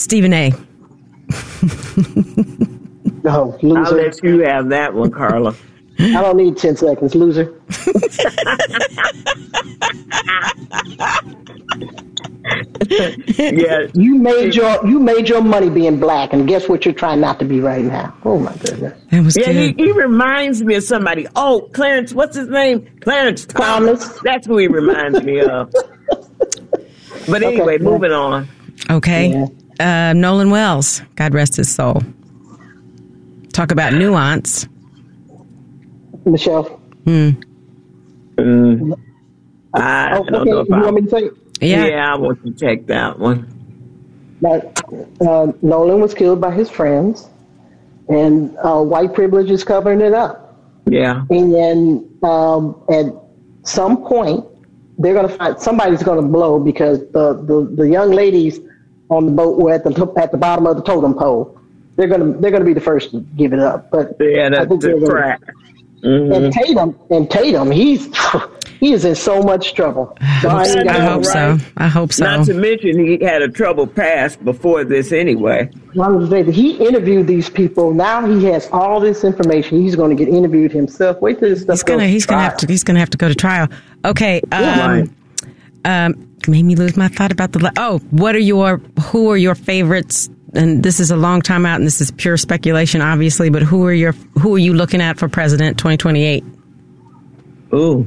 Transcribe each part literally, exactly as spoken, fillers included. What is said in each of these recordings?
Stephen A. No, loser. I'll let you have that one, Carla. I don't need ten seconds, loser. Yeah, you made your you made your money being black, and guess what? You're trying not to be right now. Oh my goodness. That was yeah. good. He, he reminds me of somebody. Oh, Clarence, what's his name? Clarence Thomas. That's who he reminds me of. But anyway, okay, moving on. Okay, yeah. uh, Nolan Wells, God rest his soul. Talk about nuance. Michelle. Hmm. Mm. I oh, don't okay. know if you I, want me to say? Yeah. yeah, I want to take that one. But uh, Nolan was killed by his friends, and uh, white privilege is covering it up. Yeah. And then um, at some point, they're going to find somebody's going to blow because the, the, the young ladies on the boat were at the at the bottom of the totem pole. They're going to they're going to be the first to give it up. But yeah, that's the crack. Mm-hmm. And Tatum and Tatum, he's he is in so much trouble. So I, I, I hope so. I hope so. Not to mention he had a trouble past before this anyway. He interviewed these people. Now he has all this information. He's going to get interviewed himself. Wait till this stuff he's gonna goes he's to gonna trial. have to he's gonna have to go to trial. Okay. Um, Yeah, right. um, made me lose my thought about the. La- oh, what are your who are your favorites? And this is a long time out, and this is pure speculation, obviously. But who are your who are you looking at for president twenty twenty-eight? Ooh.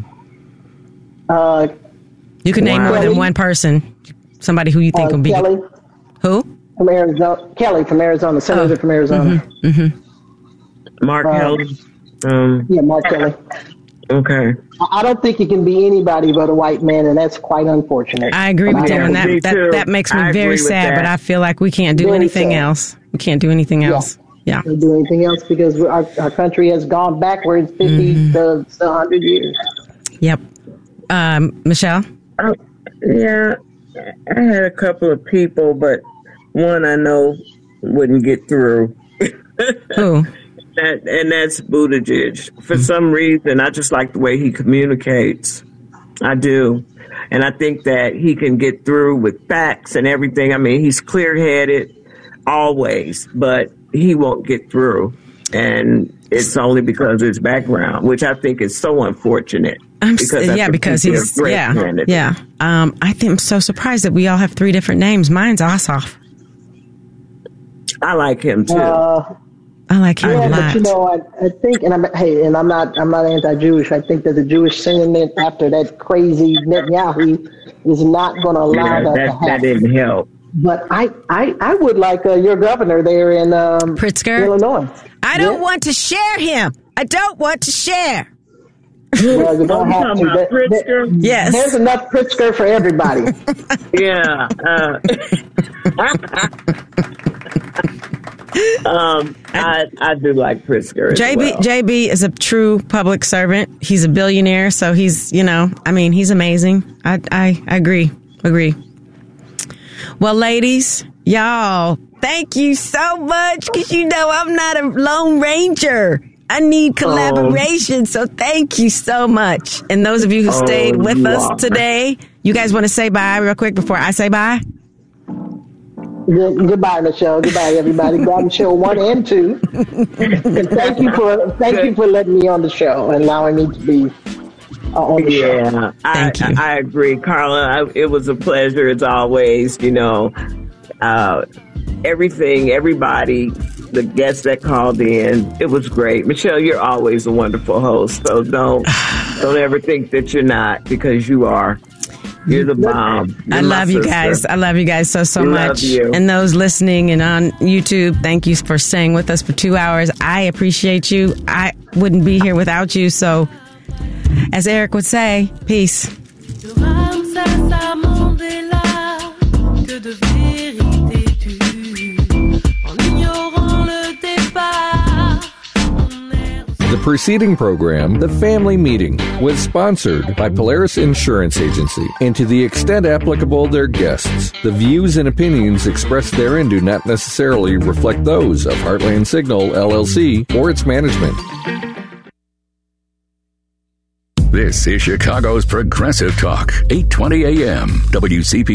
Uh, You can name Wow. more than one person. Somebody who you think uh, will be Kelly who? from Arizona. Kelly from Arizona. Senator Oh. from Arizona. Mm-hmm. Mm-hmm. Mark Um, Kelly. Um, Yeah, Mark Kelly. okay. I I don't think it can be anybody but a white man, and that's quite unfortunate. I agree But with I you, don't- and that, Me that, too. that makes me I very agree with sad, that. but I feel like we can't do Very anything sad. else. We can't do anything Yeah. else. Yeah. Can't do anything else because we're- our, our country has gone backwards fifty Mm-hmm. to one hundred years. Yep. Um, Michelle? Oh, yeah, I had a couple of people, but one I know wouldn't get through. Who? That, and that's Buttigieg. For some reason, I just like the way he communicates. I do. And I think that he can get through with facts and everything. I mean, he's clear-headed always, but he won't get through. And it's only because of his background, which I think is so unfortunate. I'm because s- I yeah, think because he'd be a he's great yeah, candidate. yeah. Um, I think I'm so surprised that we all have three different names. Mine's Ossoff. I like him, too. Uh, I like him yeah, a lot. but you know, I, I think, and I'm hey, and I'm not, I'm not anti-Jewish. I think that the Jewish sentiment after that crazy Netanyahu is not going to allow yeah, that, that, to that happen. didn't help. But I, I, I would like uh, your governor there in um, Pritzker? Illinois. I don't Yeah. want to share him. I don't want to share. Well, you don't Oh, you have talking to. about There- there- Pritzker? Yes. There's enough Pritzker for everybody. Yeah. Uh, um, I I do like Pritzker as J B well. J B is a true public servant. He's a billionaire, so he's, you know, I mean, he's amazing. I I, I agree. Agree. Well, ladies, y'all, thank you so much because you know I'm not a Lone Ranger. I need collaboration, oh. so thank you so much. And those of you who Oh, stayed with you us are. today, you guys want to say bye real quick before I say bye? Good, goodbye, Michelle. Goodbye, everybody. Go on show one and two. And thank you for thank you for letting me on the show and allowing me to be uh, on the show. Yeah, I, Thank you. I agree, Carla. I, it was a pleasure as always. You know, uh, everything, everybody, the guests that called in, it was great. Michelle, you're always a wonderful host, so don't don't ever think that you're not, because you are. You're the bomb. You're I my love you sister. guys. I love you guys so, so We much. love you. And those listening and on YouTube, thank you for staying with us for two hours. I appreciate you. I wouldn't be here without you. So, as Eric would say, peace. The preceding program, The Family Meeting, was sponsored by Polaris Insurance Agency, and to the extent applicable, their guests. The views and opinions expressed therein do not necessarily reflect those of Heartland Signal, L L C, or its management. This is Chicago's Progressive Talk, eight twenty A M, W C P